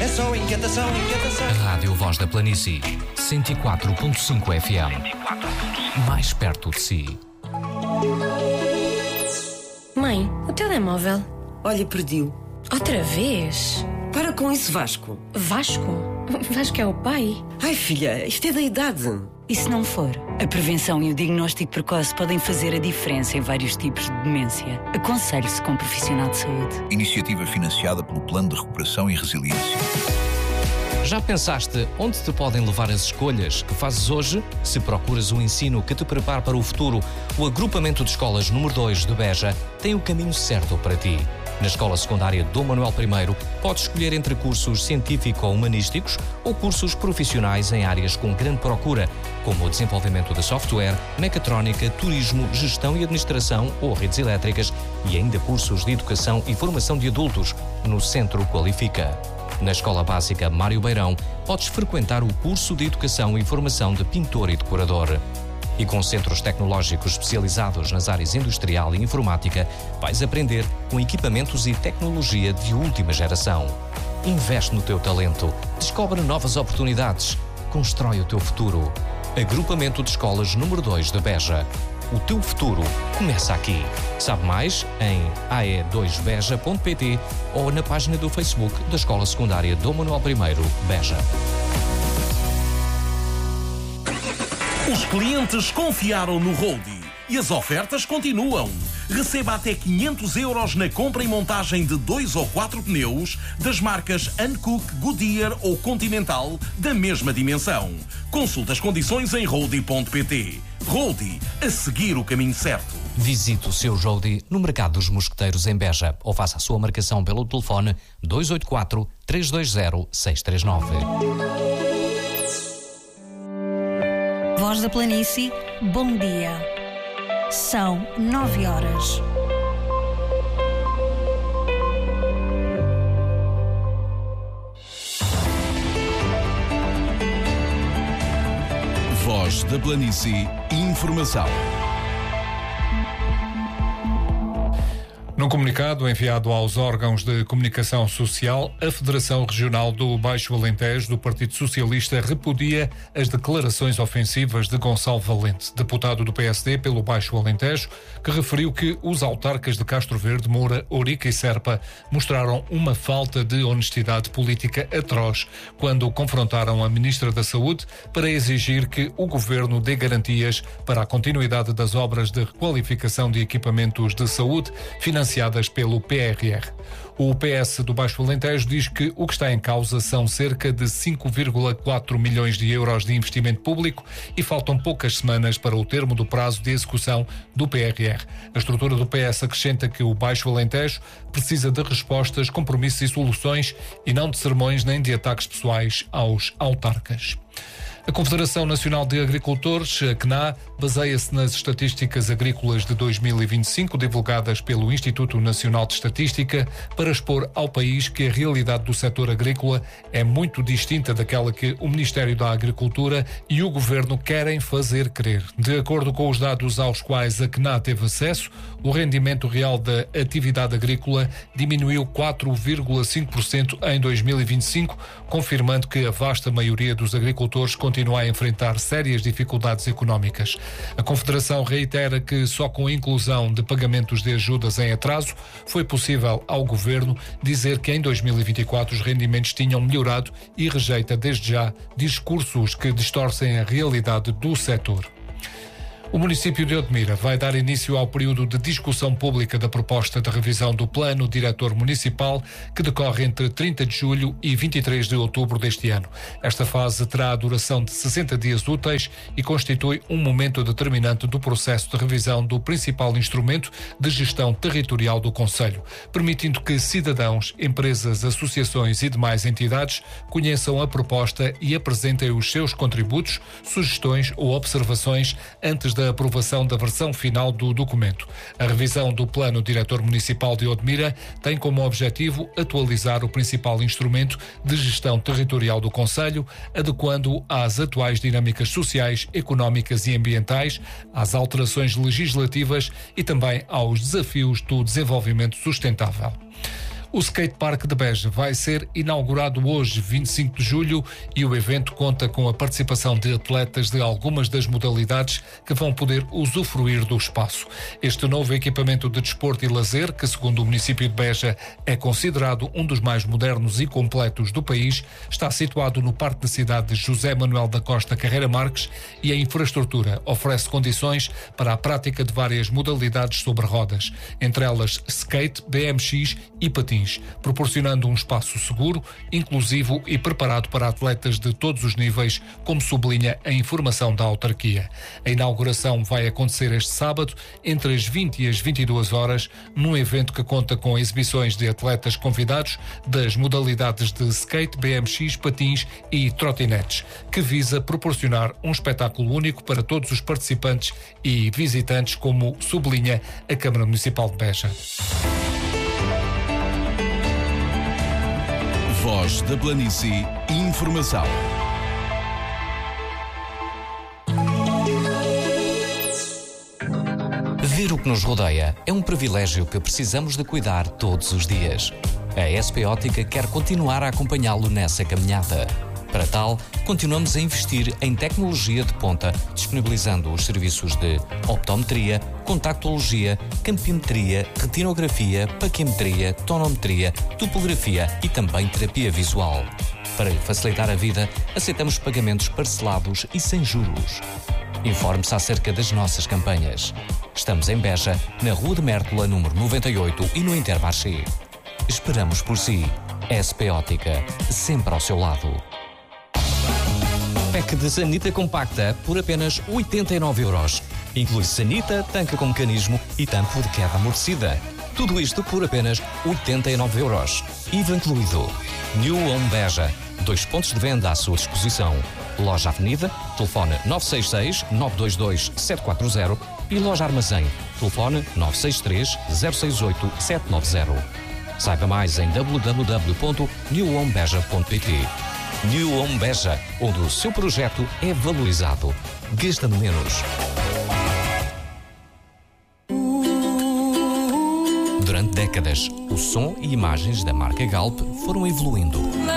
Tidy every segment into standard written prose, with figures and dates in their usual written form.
É só inquietação, inquietação. Rádio Voz da Planície, 104.5 FM. Mais perto de si. Mãe, o telemóvel. Olha, perdi-o. Outra vez? Para com isso, Vasco. Vasco? Vasco é o pai? Ai, filha, isto é da idade. E se não for? A prevenção e o diagnóstico precoce podem fazer a diferença em vários tipos de demência. Aconselhe-se com um profissional de saúde. Iniciativa financiada pelo Plano de Recuperação e Resiliência. Já pensaste onde te podem levar as escolhas que fazes hoje? Se procuras um ensino que te prepare para o futuro, o Agrupamento de Escolas número 2 de Beja tem o caminho certo para ti. Na Escola Secundária Dom Manuel I, podes escolher entre cursos científico-humanísticos ou cursos profissionais em áreas com grande procura, como o desenvolvimento de software, mecatrónica, turismo, gestão e administração ou redes elétricas e ainda cursos de educação e formação de adultos no Centro Qualifica. Na Escola Básica Mário Beirão, podes frequentar o curso de Educação e Formação de Pintor e Decorador. E com centros tecnológicos especializados nas áreas industrial e informática, vais aprender com equipamentos e tecnologia de última geração. Investe no teu talento, descobre novas oportunidades, constrói o teu futuro. Agrupamento de Escolas número 2 de Beja. O teu futuro começa aqui. Sabe mais em ae2beja.pt ou na página do Facebook da Escola Secundária Dom Manuel I, Beja. Os clientes confiaram no Roadie e as ofertas continuam. Receba até 500 € na compra e montagem de 2 ou 4 pneus das marcas Hankook, Goodyear ou Continental da mesma dimensão. Consulte as condições em roadie.pt. Roadie, a seguir o caminho certo. Visite o seu Roadie no Mercado dos Mosqueteiros em Beja ou faça a sua marcação pelo telefone 284 320 639. Voz da Planície, bom dia. São 9 horas. Voz da Planície, informação. Num comunicado enviado aos órgãos de comunicação social, a Federação Regional do Baixo Alentejo do Partido Socialista repudia as declarações ofensivas de Gonçalo Valente, deputado do PSD pelo Baixo Alentejo, que referiu que os autarcas de Castro Verde, Moura, Ourique e Serpa mostraram uma falta de honestidade política atroz quando confrontaram a Ministra da Saúde para exigir que o Governo dê garantias para a continuidade das obras de requalificação de equipamentos de saúde financiadas pelo PRR. O PS do Baixo Alentejo diz que o que está em causa são cerca de 5,4 milhões de euros de investimento público e faltam poucas semanas para o termo do prazo de execução do PRR. A estrutura do PS acrescenta que o Baixo Alentejo precisa de respostas, compromissos e soluções e não de sermões nem de ataques pessoais aos autarcas. A Confederação Nacional de Agricultores, a CNA, baseia-se nas estatísticas agrícolas de 2025 divulgadas pelo Instituto Nacional de Estatística para expor ao país que a realidade do setor agrícola é muito distinta daquela que o Ministério da Agricultura e o Governo querem fazer crer. De acordo com os dados aos quais a CNA teve acesso, o rendimento real da atividade agrícola diminuiu 4,5% em 2025, confirmando que a vasta maioria dos agricultores continua a enfrentar sérias dificuldades económicas. A Confederação reitera que só com a inclusão de pagamentos de ajudas em atraso foi possível ao Governo dizer que em 2024 os rendimentos tinham melhorado e rejeita desde já discursos que distorcem a realidade do setor. O município de Odmira vai dar início ao período de discussão pública da proposta de revisão do Plano Diretor Municipal, que decorre entre 30 de julho e 23 de outubro deste ano. Esta fase terá a duração de 60 dias úteis e constitui um momento determinante do processo de revisão do principal instrumento de gestão territorial do concelho, permitindo que cidadãos, empresas, associações e demais entidades conheçam a proposta e apresentem os seus contributos, sugestões ou observações antes da aprovação da versão final do documento. A revisão do Plano Diretor Municipal de Odmira tem como objetivo atualizar o principal instrumento de gestão territorial do concelho, adequando-o às atuais dinâmicas sociais, económicas e ambientais, às alterações legislativas e também aos desafios do desenvolvimento sustentável. O skatepark de Beja vai ser inaugurado hoje, 25 de julho, e o evento conta com a participação de atletas de algumas das modalidades que vão poder usufruir do espaço. Este novo equipamento de desporto e lazer, que segundo o município de Beja é considerado um dos mais modernos e completos do país, está situado no Parque da Cidade de José Manuel da Costa Carreira Marques e a infraestrutura oferece condições para a prática de várias modalidades sobre rodas, entre elas skate, BMX e patins, proporcionando um espaço seguro, inclusivo e preparado para atletas de todos os níveis, como sublinha a informação da autarquia. A inauguração vai acontecer este sábado, entre as 20 e as 22 horas, num evento que conta com exibições de atletas convidados das modalidades de skate, BMX, patins e trotinetes, que visa proporcionar um espetáculo único para todos os participantes e visitantes, como sublinha a Câmara Municipal de Beja. Voz da Planície, informação. Ver o que nos rodeia é um privilégio que precisamos de cuidar todos os dias. A SP Ótica quer continuar a acompanhá-lo nessa caminhada. Para tal, continuamos a investir em tecnologia de ponta, disponibilizando os serviços de optometria, contactologia, campimetria, retinografia, paquimetria, tonometria, topografia e também terapia visual. Para lhe facilitar a vida, aceitamos pagamentos parcelados e sem juros. Informe-se acerca das nossas campanhas. Estamos em Beja, na Rua de Mértola, número 98 e no Intermarché. Esperamos por si. SP Ótica, sempre ao seu lado. Pack de sanita compacta por apenas 89€. Inclui sanita, tanque com mecanismo e tampo de queda amortecida. Tudo isto por apenas 89€. IVA incluído. New Home Beja. 2 pontos de venda à sua disposição. Loja Avenida, telefone 966-922-740 e Loja Armazém, telefone 963-068-790. Saiba mais em www.newhomebeja.pt. New Home Beja, onde o seu projeto é valorizado. Gastando menos. Durante décadas, o som e imagens da marca Galp foram evoluindo.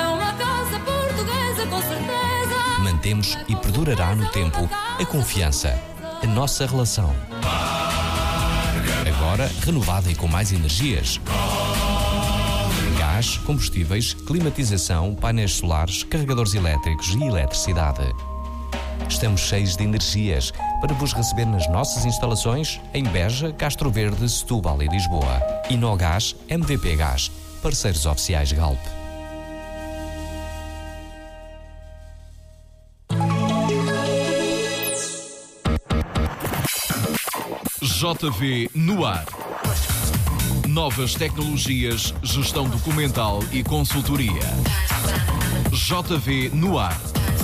Mantemos e perdurará no tempo a confiança, a nossa relação. Agora renovada e com mais energias. Gás, combustíveis, climatização, painéis solares, carregadores elétricos e eletricidade. Estamos cheios de energias para vos receber nas nossas instalações em Beja, Castro Verde, Setúbal e Lisboa. Inogás, MVP Gás, parceiros oficiais Galp. JV no ar. Novas tecnologias, gestão documental e consultoria. JV no ar.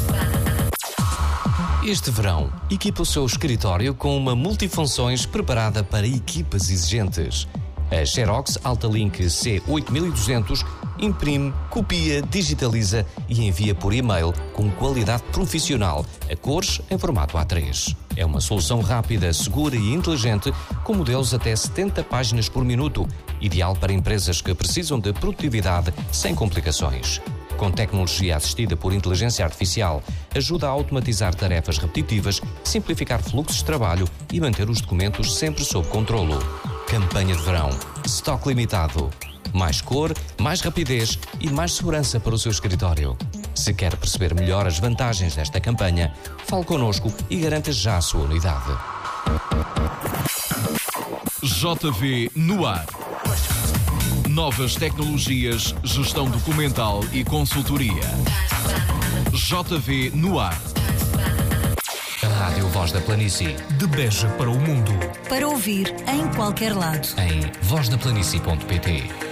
Este verão, equipa o seu escritório com uma multifunções preparada para equipas exigentes. A Xerox Altalink C8200 imprime, copia, digitaliza e envia por e-mail com qualidade profissional, a cores em formato A3. É uma solução rápida, segura e inteligente, com modelos até 70 páginas por minuto, ideal para empresas que precisam de produtividade sem complicações. Com tecnologia assistida por inteligência artificial, ajuda a automatizar tarefas repetitivas, simplificar fluxos de trabalho e manter os documentos sempre sob controlo. Campanha de verão. Estoque limitado. Mais cor, mais rapidez e mais segurança para o seu escritório. Se quer perceber melhor as vantagens desta campanha, fale connosco e garanta já a sua unidade. JV no ar. Novas tecnologias, gestão documental e consultoria. JV no ar. A Rádio Voz da Planície. De Beja para o mundo. Para ouvir em qualquer lado. Em vozdaplanície.pt.